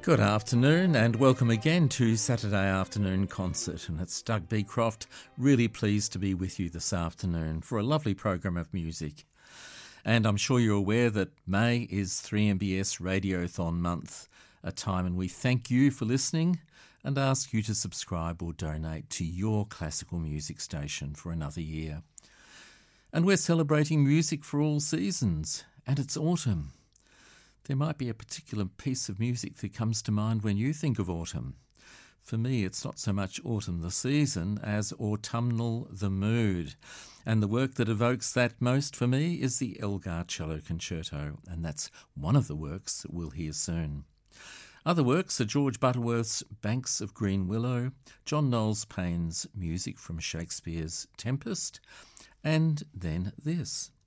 Good afternoon and welcome again to Saturday Afternoon Concert, and it's Doug Beecroft, really pleased to be with you this afternoon for a lovely program of music. And I'm sure you're aware that May is 3MBS Radiothon month, a time when we thank you for listening and ask you to subscribe or donate to your classical music station for another year. And we're celebrating music for all seasons, and it's autumn. There might be a particular piece of music that comes to mind when you think of autumn. For me, it's not so much autumn the season as autumnal the mood. And the work that evokes that most for me is the Elgar Cello Concerto, and that's one of the works that we'll hear soon. Other works are George Butterworth's Banks of Green Willow, John Knowles Payne's music from Shakespeare's Tempest, and then this.